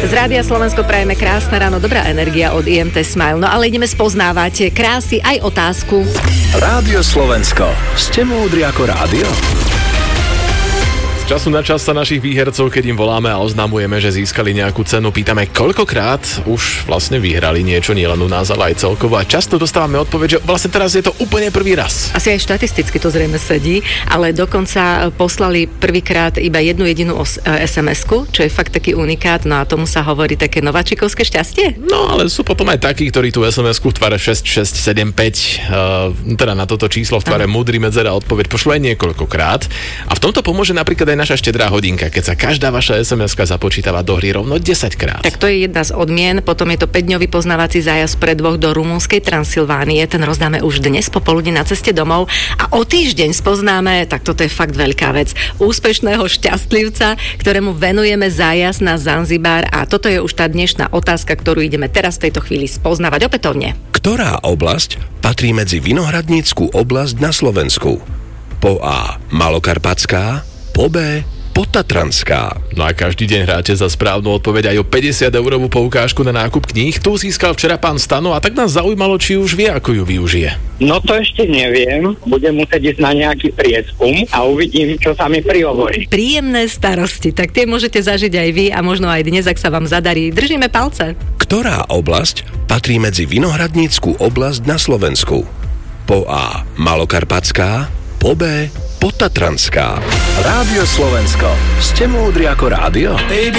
Z Rádia Slovensko prajeme krásne ráno, dobrá energia od IMT Smile. No ale ideme spoznávať krásy aj otázku. Rádio Slovensko. Ste múdri ako rádio? Z času na čas sa našich výhercov, keď im voláme a oznamujeme, že získali nejakú cenu, pýtame, koľkokrát už vlastne vyhrali niečo, nielen u nás, ale aj celkovo. A často dostávame odpoveď, že vlastne teraz je to úplne prvý raz. Asi aj štatisticky to zrejme sedí, ale dokonca poslali prvýkrát iba jednu jedinú SMS-ku, čo je fakt taký unikát, no a tomu sa hovorí také nováčikovské šťastie. No ale sú potom aj takí, ktorí tú SMS-ku v tvare 6675, teda na toto číslo v tvare múdry medzera odpoveď pošlo aj niekoľkokrát. A v tomto pomôže napríklad aj naša štedrá hodinka, keď sa každá vaša SMS-ka započítava do hry rovno 10 krát. Tak to je jedna z odmien, potom je to 5-dňový poznávací zájazd pre dvoch do rumunskej Transylvánie, ten rozdáme už dnes popoludne na ceste domov a o týždeň spoznáme, tak toto je fakt veľká vec, úspešného šťastlivca, ktorému venujeme zájazd na Zanzibar a toto je už tá dnešná otázka, ktorú ideme teraz v tejto chvíli spoznávať opätovne. Ktorá oblasť patrí medzi Vinohradnícku oblasť na Slovensku? Po A. Malokarpatská, po B. Potatranská. No a každý deň hráte za správnu odpoveď aj o 50-eurovú poukážku na nákup kníh. Tu získal včera pán Stano a tak nás zaujímalo, či už vie, ako ju využije. No to ešte neviem. Budem musieť ísť na nejaký prieskum a uvidím, čo sa mi prihovorí. Príjemné starosti, tak tie môžete zažiť aj vy a možno aj dnes, ak sa vám zadarí. Držíme palce. Ktorá oblasť patrí medzi Vinohradnícku oblasť na Slovensku? Po A. Malokarpatská, po B. Potatranská. Rádio Slovensko. Ste múdri ako rádio?